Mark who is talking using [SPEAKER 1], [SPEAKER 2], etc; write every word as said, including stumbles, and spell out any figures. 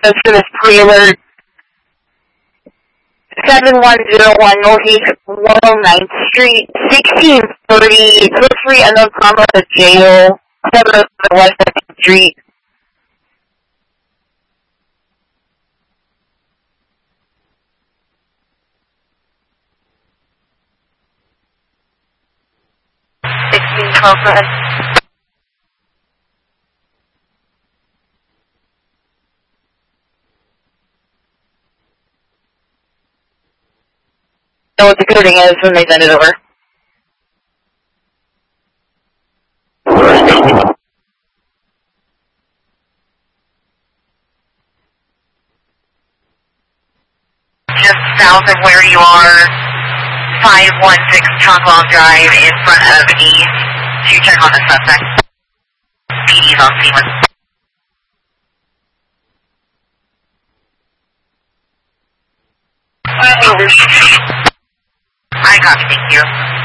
[SPEAKER 1] this for this pre-alert. seven one zero one Northeast one oh ninth Street, sixteen thirty, Cliffrey Unknown Comma, the jail, seven oh seven West second Street. sixteen twelve, go ahead. Know what the coding is when they send it over. Just south of where you are, five one six Chongwell Drive in front of East to check on the suspect. P D's on scene with. I copy, thank you.